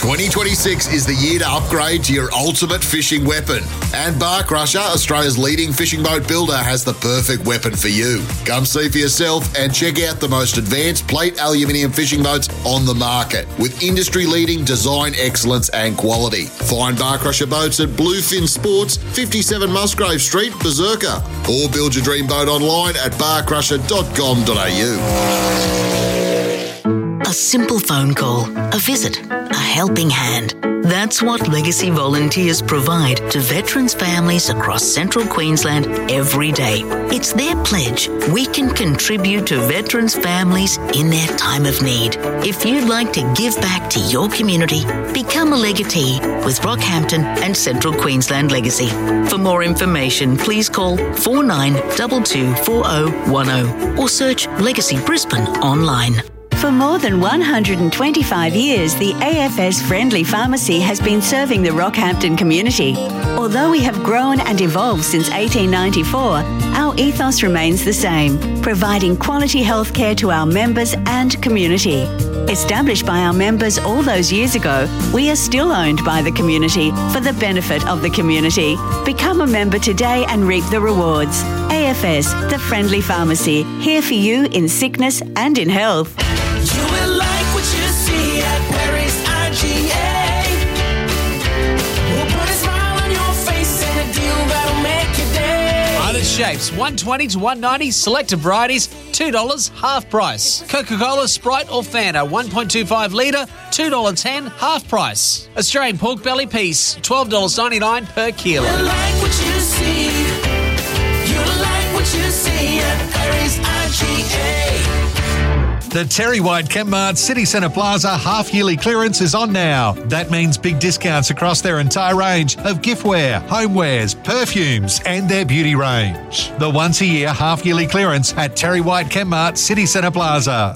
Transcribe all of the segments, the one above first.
2026 is the year to upgrade to your ultimate fishing weapon. And Bar Crusher, Australia's leading fishing boat builder, has the perfect weapon for you. Come see for yourself and check out the most advanced plate aluminium fishing boats on the market with industry-leading design excellence and quality. Find Bar Crusher boats at Bluefin Sports, 57 Musgrave Street, Berserker. Or build your dream boat online at barcrusher.com.au. A simple phone call, a visit, a helping hand. That's what Legacy volunteers provide to veterans' families across Central Queensland every day. It's their pledge we can contribute to veterans' families in their time of need. If you'd like to give back to your community, become a legatee with Rockhampton and Central Queensland Legacy. For more information, please call 49224010 or search Legacy Brisbane online. For more than 125 years, the AFS Friendly Pharmacy has been serving the Rockhampton community. Although we have grown and evolved since 1894, our ethos remains the same, providing quality healthcare to our members and community. Established by our members all those years ago, we are still owned by the community for the benefit of the community. Become a member today and reap the rewards. AFS, the Friendly Pharmacy, here for you in sickness and in health. You will like what you see at Perry's IGA. We'll put a smile on your face and a deal that'll make your day. Artist shapes, $120 to $190. Selected varieties, $2 half price. Coca-Cola, Sprite or Fanta, 1.25 litre, $2.10 half price. Australian pork belly piece, $12.99 per kilo. You like what you see. You like what you see at Perry's IGA. The Terry White Kmart City Centre Plaza half-yearly clearance is on now. That means big discounts across their entire range of giftware, homewares, perfumes and their beauty range. The once-a-year half-yearly clearance at Terry White Kmart City Centre Plaza.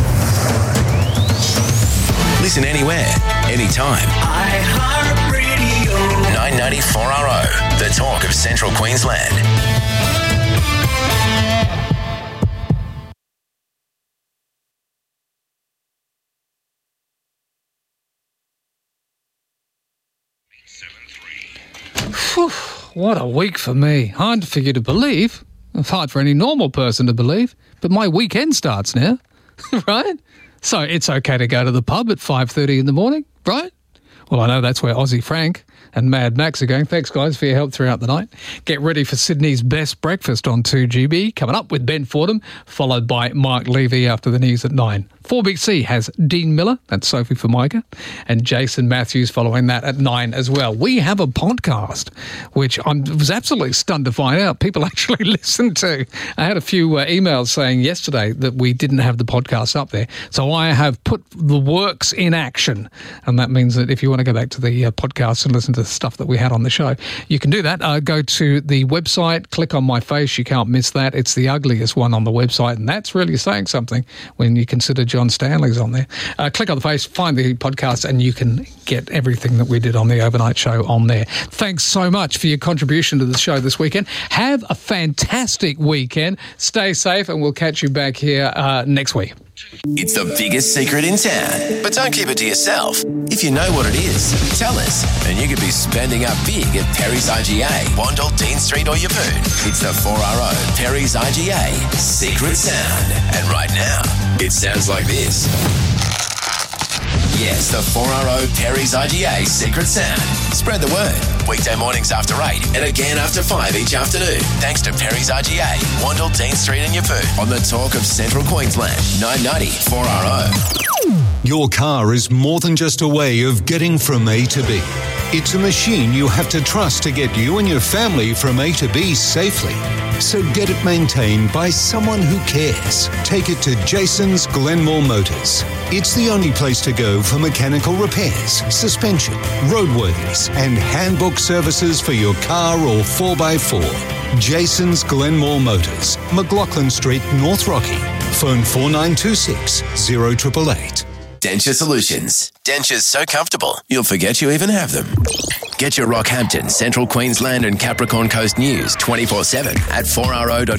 Listen anywhere, anytime. iHeartRadio. 994RO, the talk of Central Queensland. Whew, what a week for me. Hard for you to believe. Hard for any normal person to believe. But my weekend starts now, right? So it's okay to go to the pub at 5:30 in the morning, right? Well, I know that's where Aussie Frank and Mad Max are going. Thanks, guys, for your help throughout the night. Get ready for Sydney's best breakfast on 2GB. Coming up with Ben Fordham, followed by Mike Levy after the news at 9. 4BC has Dean Miller, that's Sophie Formica, and Jason Matthews following that at 9 as well. We have a podcast, which I was absolutely stunned to find out people actually listen to. I had a few emails saying yesterday that we didn't have the podcast up there. So I have put the works in action. And that means that if you want to go back to the podcast and listen to the stuff that we had on the show, you can do that. Go to the website, click on my face. You can't miss that. It's the ugliest one on the website. And that's really saying something when you consider John Stanley's on there. Click on the face, find the podcast, and you can get everything that we did on the overnight show on there. Thanks so much for your contribution to the show this weekend. Have a fantastic weekend. Stay safe, and we'll catch you back here next week. It's the biggest secret in town, but don't keep it to yourself. If you know what it is, tell us, and you could be spending up big at Perry's IGA, Wandle, Dean Street or Yeppoon. It's the 4RO Perry's IGA Secret Sound. And right now, it sounds like this. Yes, the 4RO Perry's IGA Secret Sound. Spread the word. Weekday mornings after 8 and again after 5 each afternoon. Thanks to Perry's IGA, Wandle, Dean Street and Yeppoon. On the talk of Central Queensland, 990 4RO. Your car is more than just a way of getting from A to B. It's a machine you have to trust to get you and your family from A to B safely. So get it maintained by someone who cares. Take it to Jason's Glenmore Motors. It's the only place to go for mechanical repairs, suspension, roadworthies, and handbook services for your car or 4x4. Jason's Glenmore Motors, McLaughlin Street, North Rocky. Phone 4926 0888. Denture Solutions. Dentures so comfortable, you'll forget you even have them. Get your Rockhampton, Central Queensland and Capricorn Coast news 24/7 at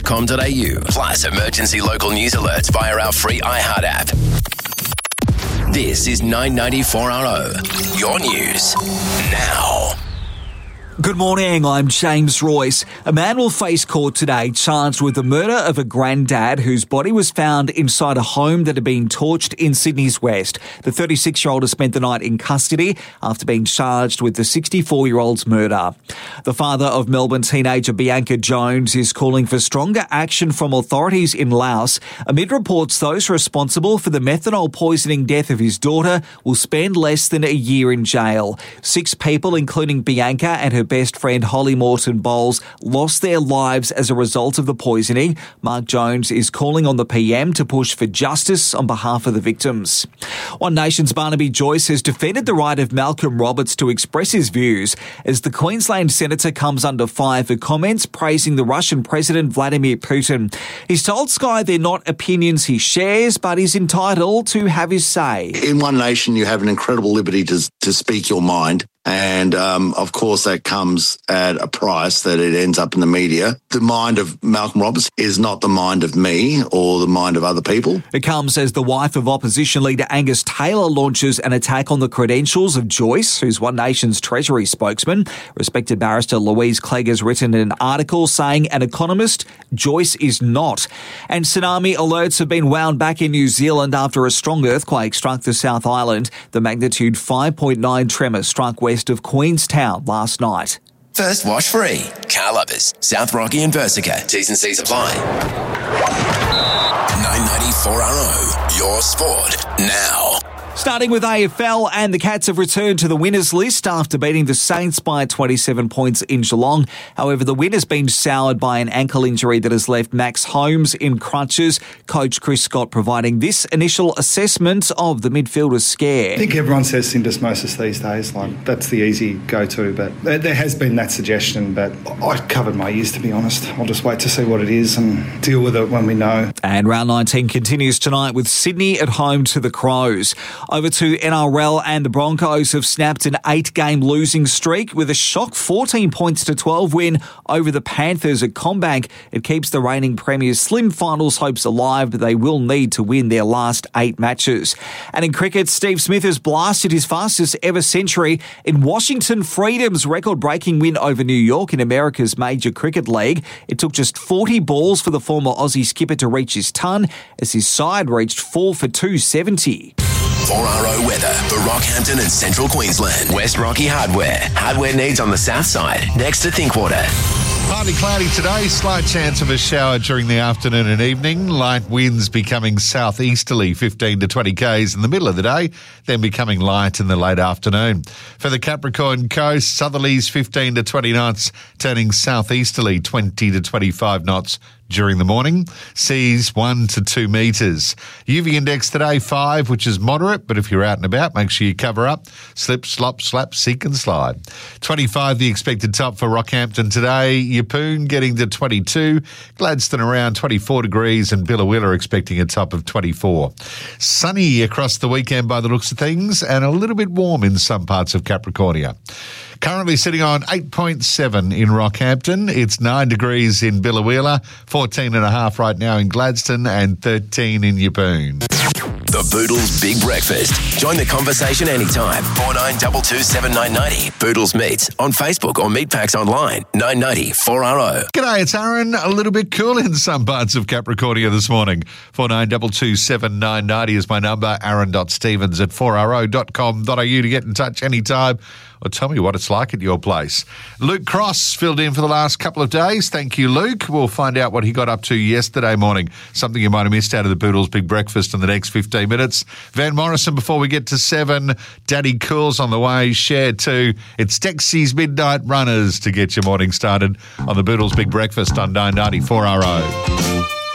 4ro.com.au. Plus emergency local news alerts via our free iHeart app. This is 994RO. Your news now. Good morning, I'm James Royce. A man will face court today charged with the murder of a granddad whose body was found inside a home that had been torched in Sydney's West. The 36-year-old has spent the night in custody after being charged with the 64-year-old's murder. The father of Melbourne teenager Bianca Jones is calling for stronger action from authorities in Laos amid reports those responsible for the methanol poisoning death of his daughter will spend less than a year in jail. 6 people, including Bianca and her best friend Holly Morton Bowles, lost their lives as a result of the poisoning. Mark Jones is calling on the PM to push for justice on behalf of the victims. One Nation's Barnaby Joyce has defended the right of Malcolm Roberts to express his views as the Queensland Senator comes under fire for comments praising the Russian President Vladimir Putin. He's told Sky they're not opinions he shares, but he's entitled to have his say. In One Nation, you have an incredible liberty to speak your mind. And, of course, that comes at a price that it ends up in the media. The mind of Malcolm Roberts is not the mind of me or the mind of other people. It comes as the wife of opposition leader Angus Taylor launches an attack on the credentials of Joyce, who's One Nation's Treasury spokesman. Respected barrister Louise Clegg has written an article saying an economist, Joyce is not. And tsunami alerts have been wound back in New Zealand after a strong earthquake struck the South Island. The magnitude 5.9 tremor struck west of Queenstown last night. First wash free. Car Lovers, South Rocky and Versica. T's and C's apply. 994RO. Your sport now. Starting with AFL, and the Cats have returned to the winners list after beating the Saints by 27 points in Geelong. However, the win has been soured by an ankle injury that has left Max Holmes in crutches. Coach Chris Scott providing this initial assessment of the midfielder's scare. I think everyone says syndesmosis these days, like that's the easy go-to, but there has been that suggestion, but I covered my ears, to be honest. I'll just wait to see what it is and deal with it when we know. And round 19 continues tonight with Sydney at home to the Crows. Over to NRL, and the Broncos have snapped an 8-game losing streak with a shock 14 points to 12 win over the Panthers at CommBank. It keeps the reigning Premier's slim finals hopes alive, but they will need to win their last 8 matches. And in cricket, Steve Smith has blasted his fastest ever century in Washington Freedom's record-breaking win over New York in America's major cricket league. It took just 40 balls for the former Aussie skipper to reach his ton as his side reached 4 for 270. 4RO weather for Rockhampton and Central Queensland. West Rocky Hardware. Hardware needs on the south side, next to Thinkwater. Partly cloudy today, slight chance of a shower during the afternoon and evening. Light winds becoming southeasterly 15 to 20 k's in the middle of the day, then becoming light in the late afternoon. For the Capricorn coast, southerlies 15 to 20 knots, turning southeasterly 20 to 25 knots during the morning. Seas 1 to 2 metres. UV index today 5, which is moderate, but if you're out and about, make sure you cover up. Slip, slop, slap, seek and slide. 25 the expected top for Rockhampton today. Yeppoon getting to 22. Gladstone around 24 degrees, and Billawilla expecting a top of 24. Sunny across the weekend by the looks of things, and a little bit warm in some parts of Capricornia. Currently sitting on 8.7 in Rockhampton. It's 9 degrees in Billawilla, 14.5 right now in Gladstone, and 13 in Yeppoon. The Boodles Big Breakfast. Join the conversation anytime. 4922 7990. Boodles Meets on Facebook or Meatpacks online. 990 4RO. G'day, it's Aaron. A little bit cool in some parts of Capricornia this morning. 4922 7990 is my number. aaron.stevens@4ro.com.au to get in touch anytime. Or tell me what it's like at your place. Luke Cross filled in for the last couple of days. Thank you, Luke. We'll find out what he got up to yesterday morning. Something you might have missed out of the Boodles Big Breakfast in the next 15 minutes. Van Morrison before we get to 7. Daddy Cool's on the way. Share 2. It's Dexy's Midnight Runners to get your morning started on the Boodles Big Breakfast on 990 4RO.